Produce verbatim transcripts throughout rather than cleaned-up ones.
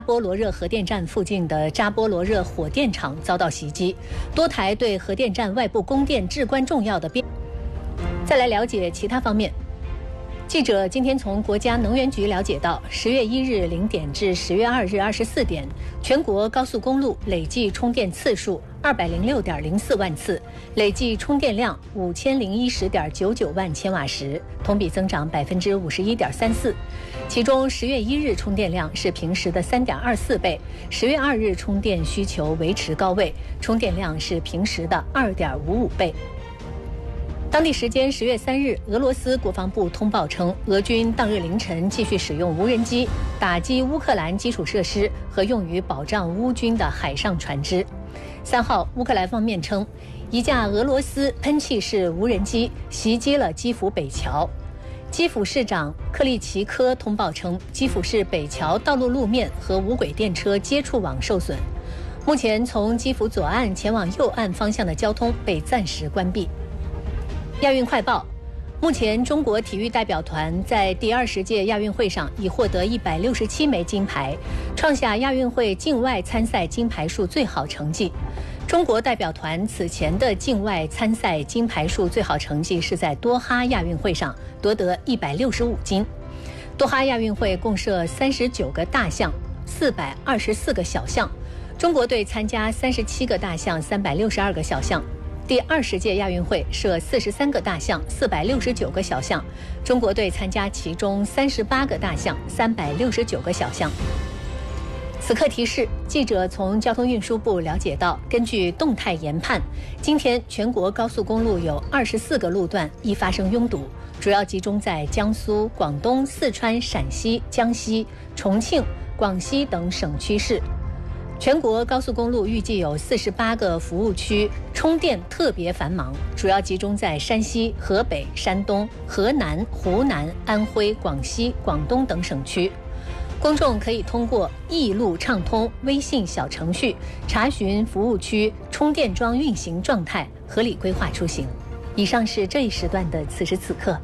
波罗热核电站附近的扎波罗热火电厂遭到袭击，多台对核电站外部供电至关重要的变。再来了解其他方面。记者今天从国家能源局了解到，十月一日零点至十月二日二十四点，全国高速公路累计充电次数二百零六点零四万次，累计充电量五千零一十点九九万千瓦时，同比增长百分之五十一点三四。其中，十月一日充电量是平时的三点二四倍，十月二日充电需求维持高位，充电量是平时的二点五五倍。当地时间十月三日，俄罗斯国防部通报称，俄军当日凌晨继续使用无人机打击乌克兰基础设施和用于保障乌军的海上船只。三号，乌克兰方面称，一架俄罗斯喷气式无人机袭击了基辅北桥。基辅市长克利奇科通报称，基辅市北桥道路路面和无轨电车接触网受损。目前，从基辅左岸前往右岸方向的交通被暂时关闭。亚运快报：目前，中国体育代表团在第二十届亚运会上已获得一百六十七枚金牌，创下亚运会境外参赛金牌数最好成绩。中国代表团此前的境外参赛金牌数最好成绩是在多哈亚运会上夺得一百六十五金。多哈亚运会共设三十九个大项，四百二十四个小项，中国队参加三十七个大项，三百六十二个小项。第二十届亚运会设四十三个大项，四百六十九个小项，中国队参加其中三十八个大项，三百六十九个小项。此刻提示：记者从交通运输部了解到，根据动态研判，今天全国高速公路有二十四个路段易发生拥堵，主要集中在江苏、广东、四川、陕西、江西、重庆、广西等省区市。全国高速公路预计有四十八个服务区充电特别繁忙，主要集中在山西、河北、山东、河南、湖南、安徽、广西、广东等省区。公众可以通过易路畅通微信小程序查询服务区充电桩运行状态，合理规划出行。以上是这一时段的此时此刻。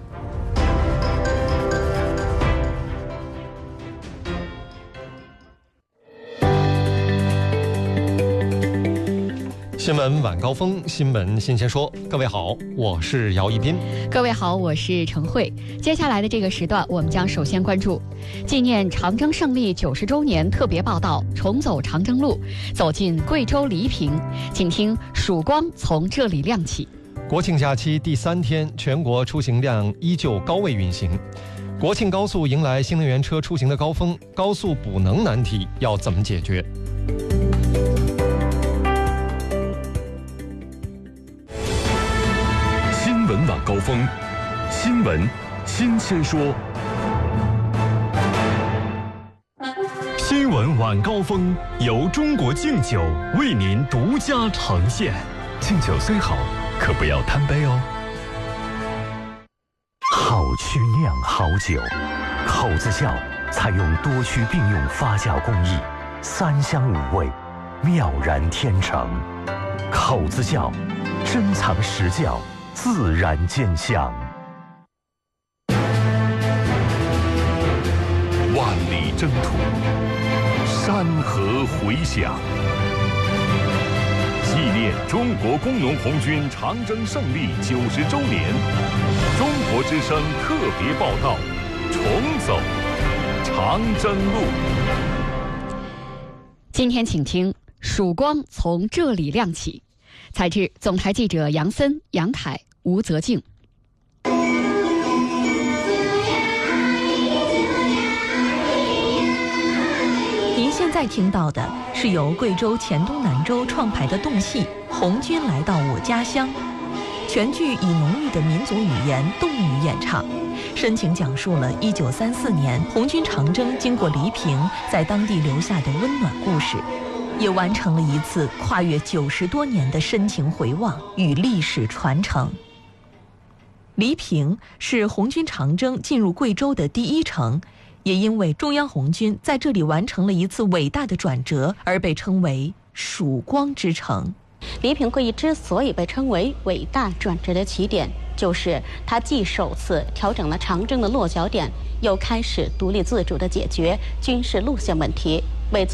新闻晚高峰，新闻新鲜说。各位好，我是姚一斌。 各位好，我是程慧。接下来的这个时段，我们将首先关注纪念长征胜利九十周年特别报道，重走长征路，走进贵州黎平，请听曙光从这里亮起。 国庆假期第三天，全国出行量依旧高位运行。国庆高速迎来新能源车出行的高峰，高速补能难题要怎么解决？ 新闻晚高峰，新闻新鲜说。新闻晚高峰由中国敬酒为您独家呈现。敬酒虽好，可不要贪杯哦。好曲酿好酒，口子窖采用多区并用发酵工艺，三香五味，妙然天成。口子窖珍藏实窖，自然见香。万里征途，山河回响，纪念中国工农红军长征胜利九十周年，中国之声特别报道：重走长征路。 今天请听曙光从这里亮起，采制总台记者杨森、杨凯、吴泽静。 您现在听到的是由贵州黔东南州创排的动戏《红军来到我家乡》，全剧以浓郁的民族语言动语演唱，深情讲述了一九三四年红军长征经过黎平在当地留下的温暖故事，也完成了一次跨越九十多年的深情回望与历史传承。黎平是红军长征进入贵州的第一城，也因为中央红军在这里完成了一次伟大的转折，而被称为曙光之城。 黎平会议之所以被称为伟大转折的起点，就是它既首次调整了长征的落脚点，又开始独立自主地解决军事路线问题。